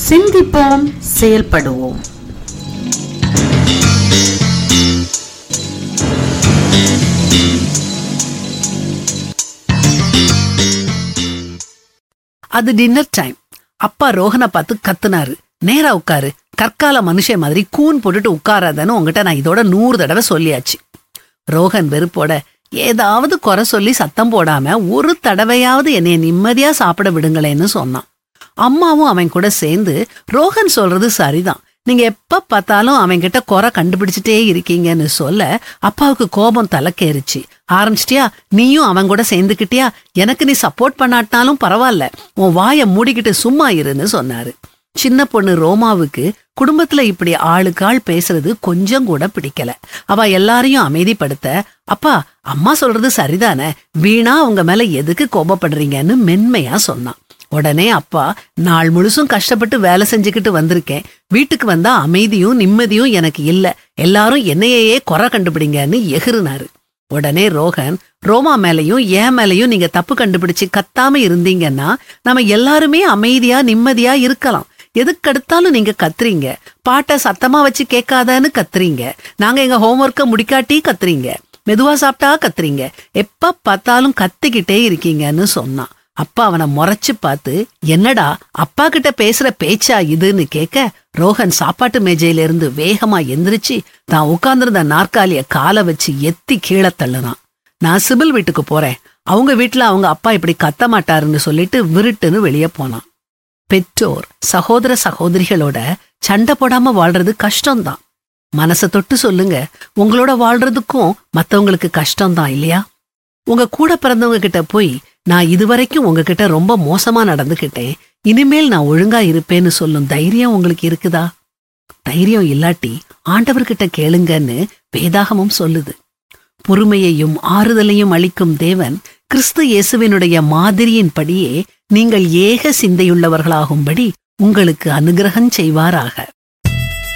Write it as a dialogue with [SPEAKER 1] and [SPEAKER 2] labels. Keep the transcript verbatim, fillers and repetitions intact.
[SPEAKER 1] சிந்திப்போம், செயல்படுவோம்.
[SPEAKER 2] அது டின்னர் டைம். அப்பா ரோஹனை பார்த்து கத்துனாரு, நேரா உட்காரு, கற்கால மனுஷன் மாதிரி கூன் போட்டுட்டு உட்காராதன்னு உங்ககிட்ட நான் இதோட நூறு தடவை சொல்லியாச்சு. ரோஹன் வெறுப்போட, ஏதாவது குறை சொல்லி சத்தம் போடாம ஒரு தடவையாவது என்னைய நிம்மதியா சாப்பிட விடுங்களேன்னு சொன்னான். அம்மாவும் அவன் கூட சேர்ந்து, ரோஹன் சொல்றது சரிதான், நீங்க எப்ப பார்த்தாலும் அவன் கிட்ட குறை கண்டுபிடிச்சிட்டே இருக்கீங்கன்னு சொல்ல அப்பாவுக்கு கோபம் தலைக்கேறிச்சு. ஆரம்பிச்சிட்டியா, நீயும் அவன் கூட சேர்ந்துக்கிட்டியா, எனக்கு நீ சப்போர்ட் பண்ணாட்டாலும் பரவாயில்ல, உன் வாயை மூடிக்கிட்டு சும்மா இருன்னு சொன்னாரு. சின்ன பொண்ணு ரோமாவுக்கு குடும்பத்துல இப்படி ஆளுக்கு ஆள் பேசுறது கொஞ்சம் கூட பிடிக்கல. அவ எல்லாரையும் அமைதிப்படுத்த, அப்பா அம்மா சொல்றது சரிதானே, வீணா உங்க மேல எதுக்கு கோபப்படுறீங்கன்னு மென்மையா சொன்னான். உடனே அப்பா, நாள் முழுசும் கஷ்டப்பட்டு வேலை செஞ்சுக்கிட்டு வந்திருக்கேன், வீட்டுக்கு வந்தா அமைதியும் நிம்மதியும் எனக்கு இல்ல, எல்லாரும் என்னையே குறை கண்டுபிடிங்கன்னு எகிறுனாரு. உடனே ரோஹன், ரோமா மேலையும் ஏன் மேலையும் நீங்க தப்பு கண்டுபிடிச்சு கத்தாம இருந்தீங்கன்னா நம்ம எல்லாருமே அமைதியா நிம்மதியா இருக்கலாம். எதுக்கெடுத்தாலும் நீங்க கத்துறீங்க, பாட்டை சத்தமா வச்சு கேட்காதன்னு கத்துறீங்க, நாங்க எங்க ஹோம்ஒர்க்கை முடிக்காட்டி கத்துறீங்க, மெதுவா சாப்பிட்டா கத்துறீங்க, எப்ப பார்த்தாலும் கத்திக்கிட்டே இருக்கீங்கன்னு சொன்னான். அப்பா அவனை முறைச்சு பார்த்து, என்னடா அப்பா கிட்ட பேசுற பேச்சா இதுன்னு கேட்க, ரோஹன் சாப்பாட்டு மேஜையில இருந்து வேகமா எந்திரிச்சு தான் உட்கார்ந்திருந்த நாற்காலிய காலை வச்சு எத்தி கீழே தள்ளுனான். நான் சிபில் வீட்டுக்கு போறேன், அவங்க வீட்டுல அவங்க அப்பா இப்படி கத்த மாட்டாருன்னு சொல்லிட்டு விருட்டுன்னு வெளியே போனான். பெற்றோர் சகோதர சகோதரிகளோட சண்டை போடாம வாழ்றது கஷ்டம்தான். மனசை தொட்டு சொல்லுங்க, உங்களோட வாழ்றதுக்கும் மத்தவங்களுக்கு கஷ்டம்தான் இல்லையா? உங்க கூட பிறந்தவங்க கிட்ட போய், நான் இதுவரைக்கும் உங்ககிட்ட ரொம்ப மோசமா நடந்துகிட்டேன், இனிமேல் நான் ஒழுங்கா இருப்பேன்னு சொல்லும் தைரியம் உங்களுக்கு இருக்குதா? தைரியம் இல்லாட்டி ஆண்டவர்கிட்ட கேளுங்கன்னு வேதாகமும் சொல்லுது. பொறுமையையும் ஆறுதலையும் அளிக்கும் தேவன் கிறிஸ்து இயேசுவினுடைய மாதிரியின்படியே நீங்கள் ஏக சிந்தையுள்ளவர்களாகும்படி உங்களுக்கு அனுகிரகம் செய்வாராக.